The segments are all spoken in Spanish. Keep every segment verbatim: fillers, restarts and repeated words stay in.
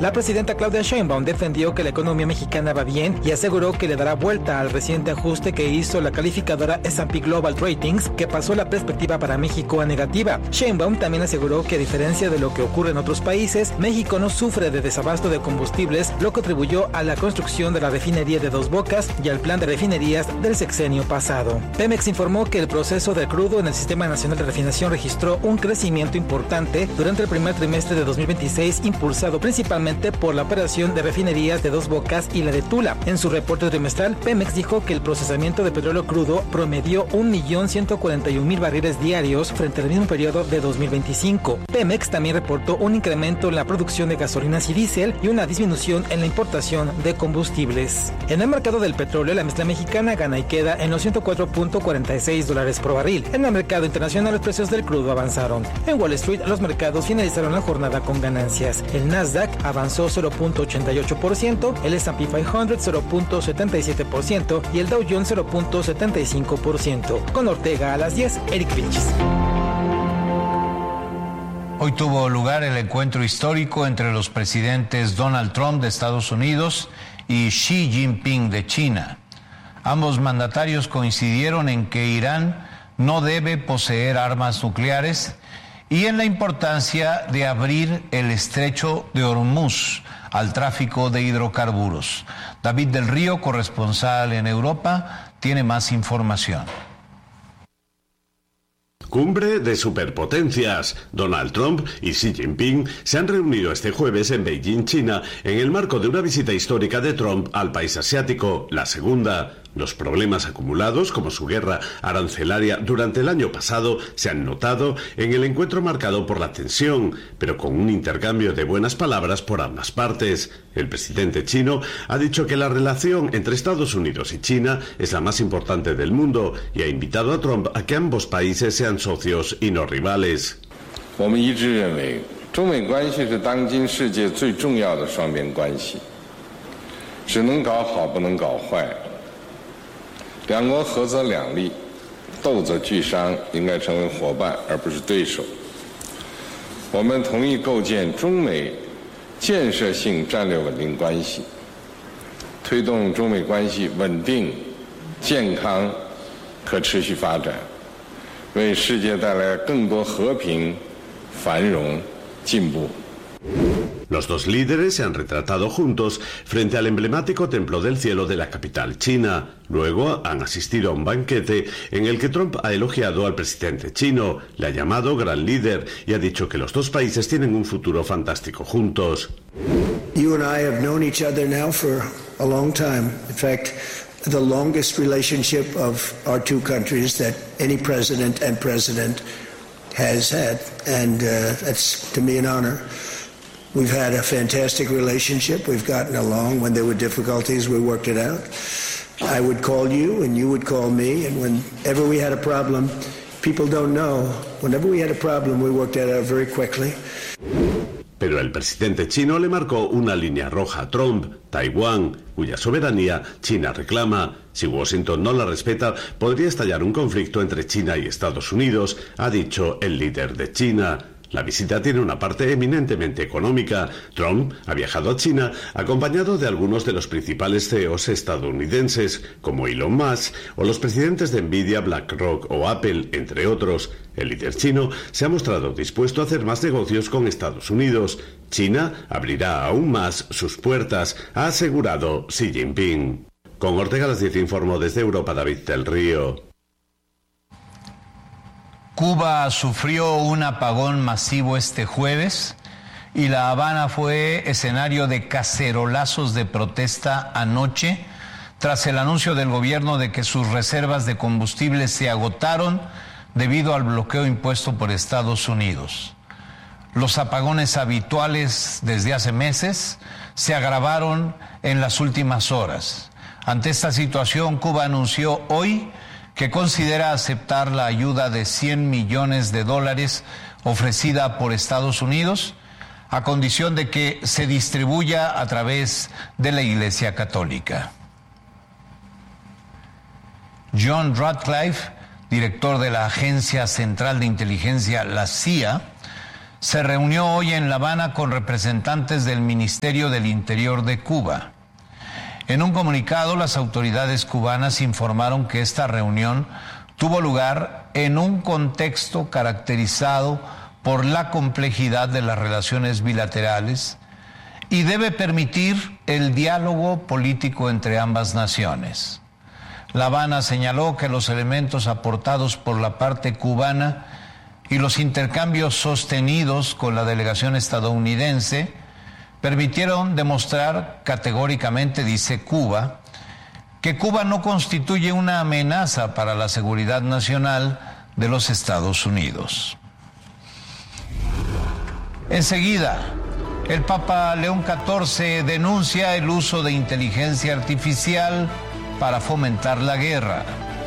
La presidenta Claudia Sheinbaum defendió que la economía mexicana va bien y aseguró que le dará vuelta al reciente ajuste que hizo la calificadora S and P Global Ratings, que pasó la perspectiva para México a negativa. Sheinbaum también aseguró que, a diferencia de lo que ocurre en otros países, México no sufre de desabasto de combustibles, lo que contribuyó a la construcción de la refinería de Dos Bocas y al plan de refinerías del sexenio pasado. Pemex informó que el proceso de crudo en el Sistema Nacional de Refinación registró un crecimiento importante durante el primer trimestre de dos mil veintiséis, impulsado principalmente por la operación de refinerías de Dos Bocas y la de Tula. En su reporte trimestral, Pemex dijo que el procesamiento de petróleo crudo promedió un millón ciento cuarenta y un mil barriles diarios frente al mismo periodo de dos mil veinticinco. Pemex también reportó un incremento en la producción de gasolinas y diésel y una disminución en la importación de combustibles. En el mercado del petróleo, la mezcla mexicana gana y queda en los ciento cuatro punto cuarenta y seis dólares por barril. En el mercado internacional, los precios del crudo avanzaron. En Wall Street, los mercados finalizaron la jornada con ganancias. El Nasdaq avanzó cero punto ochenta y ocho por ciento, el S and P quinientos cero punto setenta y siete por ciento y el Dow Jones cero punto setenta y cinco por ciento. Con Ortega a las diez, Eric Vilches. Hoy tuvo lugar el encuentro histórico entre los presidentes Donald Trump de Estados Unidos y Xi Jinping de China. Ambos mandatarios coincidieron en que Irán no debe poseer armas nucleares y en la importancia de abrir el estrecho de Hormuz al tráfico de hidrocarburos. David del Río, corresponsal en Europa, tiene más información. Cumbre de superpotencias. Donald Trump y Xi Jinping se han reunido este jueves en Beijing, China, en el marco de una visita histórica de Trump al país asiático, la segunda. Los problemas acumulados, como su guerra arancelaria durante el año pasado, se han notado en el encuentro marcado por la tensión, pero con un intercambio de buenas palabras por ambas partes. El presidente chino ha dicho que la relación entre Estados Unidos y China es la más importante del mundo y ha invitado a Trump a que ambos países sean socios y no rivales. 我们一致认为，中美关系是当今世界最重要的双边关系，只能搞好，不能搞坏。 两国合则两利，斗则俱伤，应该成为伙伴而不是对手。我们同意构建中美建设性战略稳定关系，推动中美关系稳定、健康、可持续发展，为世界带来更多和平、繁荣、进步。 Los dos líderes se han retratado juntos frente al emblemático Templo del Cielo de la capital china. Luego han asistido a un banquete en el que Trump ha elogiado al presidente chino, le ha llamado gran líder y ha dicho que los dos países tienen un futuro fantástico juntos. You and I have known each other now for a long time. In fact, the longest relationship of our two countries that any president and president has had, and uh, that's to me an honor. We've had a fantastic relationship. We've gotten along. When there were difficulties, we worked it out. I would call you and you would call me. And whenever we had a problem, people don't know, whenever we had a problem, we worked it out very quickly. Pero el presidente chino le marcó una línea roja a Trump, Taiwán, cuya soberanía China reclama. Si Washington no la respeta, podría estallar un conflicto entre China y Estados Unidos, ha dicho el líder de China. La visita tiene una parte eminentemente económica. Trump ha viajado a China acompañado de algunos de los principales C E Os estadounidenses, como Elon Musk o los presidentes de Nvidia, BlackRock o Apple, entre otros. El líder chino se ha mostrado dispuesto a hacer más negocios con Estados Unidos. China abrirá aún más sus puertas, ha asegurado Xi Jinping. Con Ortega a las diez informó desde Europa David del Río. Cuba sufrió un apagón masivo este jueves y La Habana fue escenario de cacerolazos de protesta anoche tras el anuncio del gobierno de que sus reservas de combustible se agotaron debido al bloqueo impuesto por Estados Unidos. Los apagones habituales desde hace meses se agravaron en las últimas horas. Ante esta situación, Cuba anunció hoy que considera aceptar la ayuda de cien millones de dólares ofrecida por Estados Unidos a condición de que se distribuya a través de la Iglesia Católica. John Ratcliffe, director de la Agencia Central de Inteligencia, la C I A, se reunió hoy en La Habana con representantes del Ministerio del Interior de Cuba. En un comunicado, las autoridades cubanas informaron que esta reunión tuvo lugar en un contexto caracterizado por la complejidad de las relaciones bilaterales y debe permitir el diálogo político entre ambas naciones. La Habana señaló que los elementos aportados por la parte cubana y los intercambios sostenidos con la delegación estadounidense permitieron demostrar categóricamente, dice Cuba, que Cuba no constituye una amenaza para la seguridad nacional de los Estados Unidos. Enseguida, el Papa León catorce denuncia el uso de inteligencia artificial para fomentar la guerra.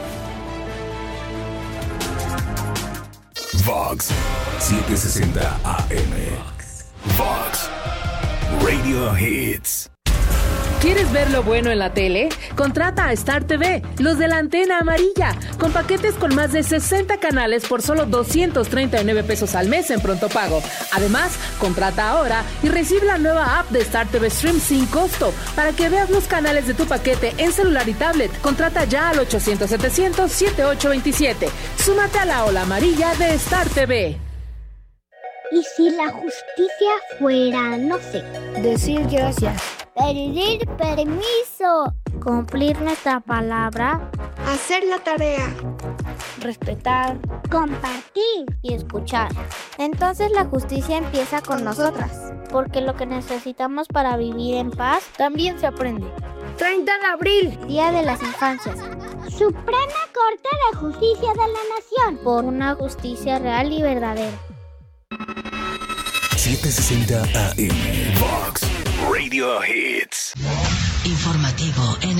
Vox setecientos sesenta A M. Vox Radio Hits. ¿Quieres ver lo bueno en la tele? Contrata a Star T V, los de la antena amarilla, con paquetes con más de sesenta canales por solo doscientos treinta y nueve pesos al mes en pronto pago. Además, contrata ahora y recibe la nueva app de Star T V Stream sin costo para que veas los canales de tu paquete en celular y tablet. Contrata ya al ochocientos setecientos setenta y ocho veintisiete. Súmate a la ola amarilla de Star T V. ¿Y si la justicia fuera, no sé, decir gracias, pedir permiso, cumplir nuestra palabra, hacer la tarea, respetar, compartir y escuchar? Entonces la justicia empieza con nosotras, porque lo que necesitamos para vivir en paz también se aprende. treinta de abril, Día de las Infancias. Suprema Corte de Justicia de la Nación, por una justicia real y verdadera. setecientos sesenta A M. Vox Radio Hits. Informativo en